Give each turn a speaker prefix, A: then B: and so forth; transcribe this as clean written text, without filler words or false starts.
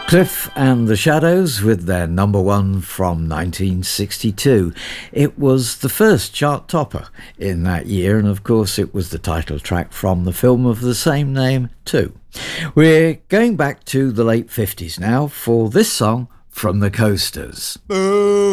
A: Cliff and the Shadows with their number one from 1962. It was the first chart topper in that year, and of course it was the title track from the film of the same name too. We're going back to the late 50s now for this song from the Coasters.